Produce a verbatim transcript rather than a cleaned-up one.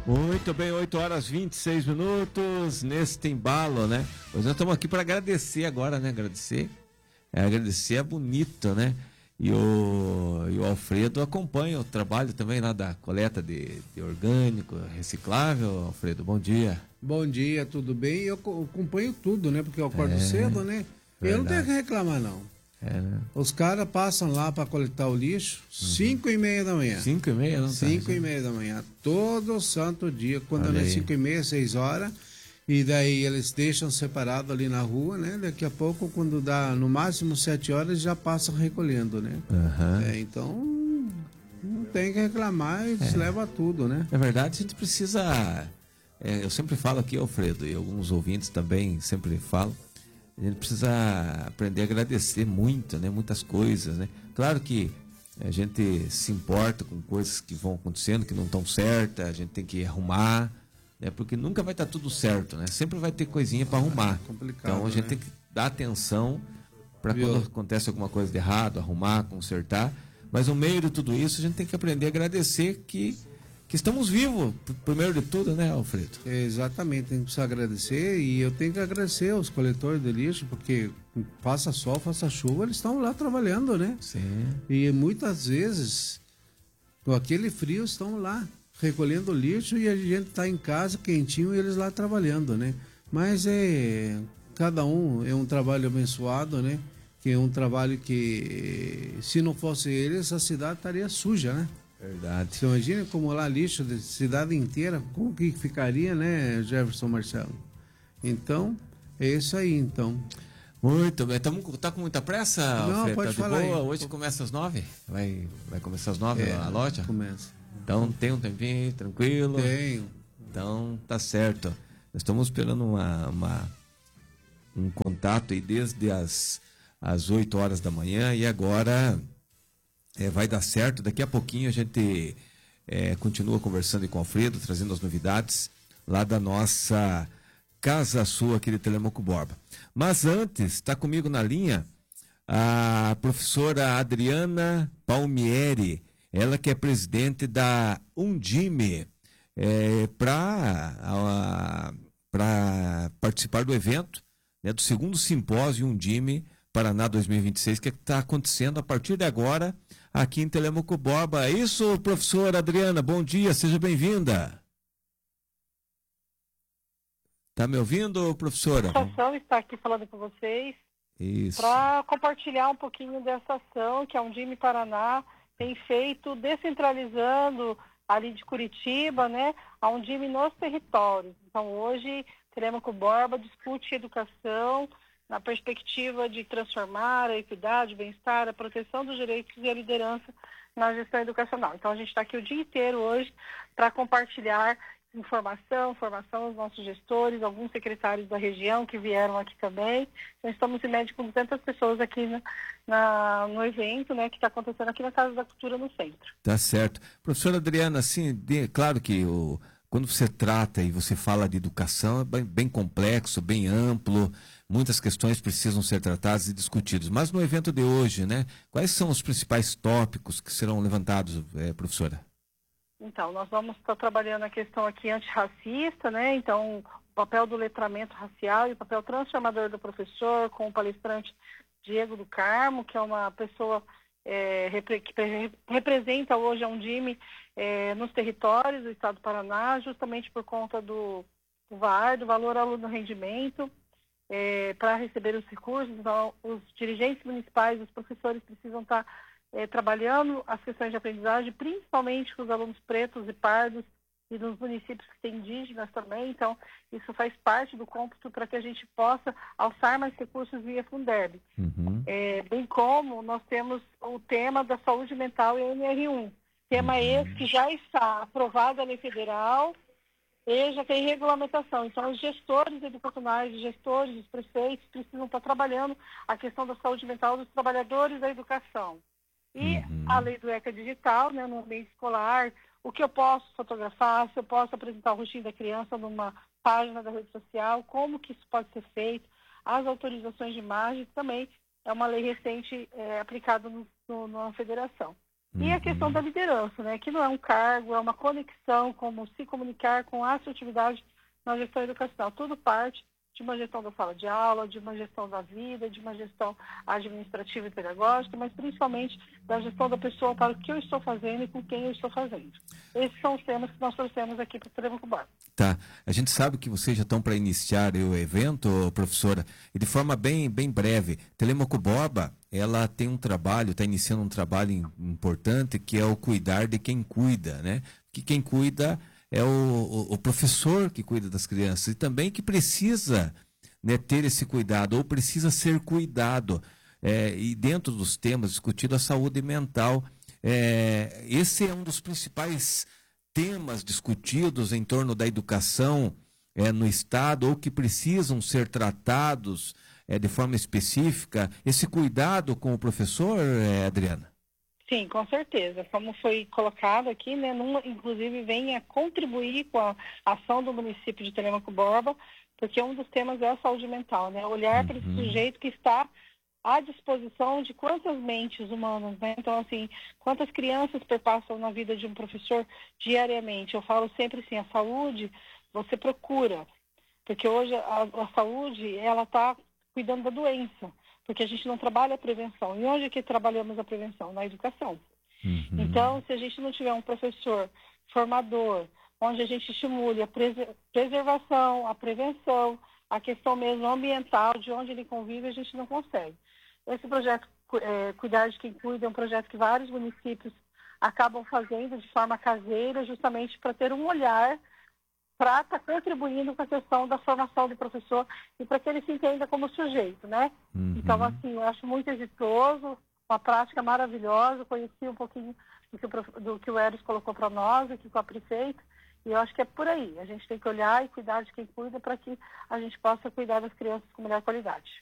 Muito bem, oito horas e vinte e seis minutos neste embalo, né? Nós estamos aqui para agradecer agora, né? Agradecer, é, agradecer é bonito, né? E o, e o Alfredo acompanha o trabalho também lá da coleta de, de orgânico, reciclável. Alfredo, bom dia. Bom dia, tudo bem? Eu co- acompanho tudo, né? Porque eu acordo É, cedo, né? Eu não tenho verdade. que reclamar, não. É, né? Os caras passam lá para coletar o lixo cinco e meia da manhã. Cinco e meia, não tá? Cinco e meia da manhã, todo santo dia, quando Olha não é aí. cinco e meia, seis horas, e daí eles deixam separado ali na rua, né? Daqui a pouco, quando dá no máximo sete horas, já passam recolhendo, né? Aham. É, então, não tem que reclamar, eles levam tudo, né? Na verdade, a gente precisa. É, eu sempre falo aqui, Alfredo, e alguns ouvintes também sempre falam. A gente precisa aprender a agradecer muito, né? Muitas coisas, né? Claro que a gente se importa com coisas que vão acontecendo, que não estão certas, a gente tem que arrumar, né? Porque nunca vai estar tudo certo, né? Sempre vai ter coisinha para arrumar. complicado, Então a gente né? tem que dar atenção para Viu? quando acontece alguma coisa de errado, arrumar, consertar. Mas no meio de tudo isso, a gente tem que aprender a agradecer que, que estamos vivos, pr- primeiro de tudo, né, Alfredo? É, exatamente, tem que precisar agradecer e eu tenho que agradecer aos coletores de lixo, porque faça sol, faça chuva, eles estão lá trabalhando, né? Sim. E muitas vezes, com aquele frio, estão lá recolhendo lixo e a gente está em casa quentinho e eles lá trabalhando, né? Mas é, cada um é um trabalho abençoado, né? Que é um trabalho que, se não fosse eles, a cidade estaria suja, né? Verdade. Você imagina como lá lixo da cidade inteira, como que ficaria, né, Jefferson Marcelo? Então, é isso aí, então. Muito bem. Tamo, tá com muita pressa, Não, Alfredo? pode Tá de falar boa? aí. Hoje começa às nove? Vai, vai começar às nove É, a loja? começa. Então tem um tempinho, tranquilo. Tenho. Então tá certo. Nós estamos esperando uma, uma- um contato aí desde as, as oito horas da manhã e agora é, vai dar certo. Daqui a pouquinho a gente é, continua conversando com o Alfredo, trazendo as novidades lá da nossa Casa Sul aqui de Telemaco Borba. Mas antes, está comigo na linha a professora Adriana Palmieri, ela que é presidente da Undime, é, para para participar do evento, né, do segundo simpósio Undime Paraná dois mil e vinte e seis, que está acontecendo a partir de agora aqui em Telemaco Borba. É isso, professora Adriana, bom dia, seja bem-vinda. Tá me ouvindo, professora? Satisfação estar aqui falando com vocês Isso. para compartilhar um pouquinho dessa ação que a Undime Paraná tem feito, descentralizando ali de Curitiba, né, a Undime nos territórios. Então hoje, Telemaco Borba discute educação na perspectiva de transformar a equidade, o bem-estar, a proteção dos direitos e a liderança na gestão educacional. Então a gente está aqui o dia inteiro hoje para compartilhar informação, formação aos nossos gestores, alguns secretários da região que vieram aqui também. Então, estamos em média com duzentas pessoas aqui na, na- no evento, né, que está acontecendo aqui na Casa da Cultura, no centro. Tá certo. Professora Adriana, assim, de- claro que o, quando você trata e você fala de educação, é bem, bem complexo, bem amplo, muitas questões precisam ser tratadas e discutidas. Mas no evento de hoje, né, quais são os principais tópicos que serão levantados, eh, professora? Então, nós vamos estar trabalhando a questão aqui antirracista, né? Então, o papel do letramento racial e o papel transformador do professor, com o palestrante Diego do Carmo, que é uma pessoa é, repre- que pre- representa hoje a Undime é, nos territórios do estado do Paraná, justamente por conta do, do V A R, do Valor Aluno Rendimento, é, para receber os recursos. Então, os dirigentes municipais, os professores precisam estar É, trabalhando as questões de aprendizagem, principalmente com os alunos pretos e pardos e nos municípios que têm indígenas também. Então, isso faz parte do cômputo para que a gente possa alçar mais recursos via Fundeb. Uhum. É, bem como nós temos o tema da saúde mental e N R um. Tema esse que já está aprovado na lei federal e já tem regulamentação. Então, os gestores educacionais, os gestores, os prefeitos precisam estar trabalhando a questão da saúde mental dos trabalhadores da educação. E Uhum. a lei do ECA digital, né, no ambiente escolar, o que eu posso fotografar, se eu posso apresentar o rostinho da criança numa página da rede social, como que isso pode ser feito, as autorizações de imagem também é uma lei recente é, aplicada no, no, na federação. E a questão da liderança, né? Que não é um cargo, é uma conexão, como se comunicar com assertividade na gestão educacional. Tudo parte de uma gestão da sala de aula, de uma gestão da vida, de uma gestão administrativa e pedagógica, mas principalmente da gestão da pessoa para o que eu estou fazendo e com quem eu estou fazendo. Esses são os temas que nós trouxemos aqui para o Telemaco Borba. Tá. A gente sabe que vocês já estão para iniciar o evento, professora, e de forma bem, bem breve. Telemaco Borba, ela tem um trabalho, está iniciando um trabalho importante, que é o cuidar de quem cuida, né? Que quem cuida é o, o, o professor que cuida das crianças e também que precisa, né, ter esse cuidado, ou precisa ser cuidado. É, e dentro dos temas discutidos, a saúde mental. É, esse é um dos principais temas discutidos em torno da educação é, no Estado, ou que precisam ser tratados é, de forma específica. Esse cuidado com o professor, é, Adriana? Sim, com certeza. Como foi colocado aqui, né, numa, inclusive vem a contribuir com a ação do município de Telemaco Borba, porque um dos temas é a saúde mental, né? Olhar uhum. para esse sujeito que está à disposição de quantas mentes humanas, né? Então, assim, quantas crianças perpassam na vida de um professor diariamente. Eu falo sempre assim, a saúde você procura, porque hoje a, a saúde, ela está cuidando da doença, porque a gente não trabalha a prevenção. E onde é que trabalhamos a prevenção? Na educação. Uhum. Então, se a gente não tiver um professor formador, onde a gente estimule a preservação, a prevenção, a questão mesmo ambiental, de onde ele convive, a gente não consegue. Esse projeto, é, Cuidar de Quem Cuida, é um projeto que vários municípios acabam fazendo de forma caseira, justamente para ter um olhar para estar tá contribuindo com a questão da formação do professor e para que ele se entenda como sujeito, né? Uhum. Então, assim, eu acho muito exitoso, uma prática maravilhosa, conheci um pouquinho do que o, prof... do que o Eros colocou para nós, aqui com a prefeita, e eu acho que é por aí. A gente tem que olhar e cuidar de quem cuida para que a gente possa cuidar das crianças com melhor qualidade.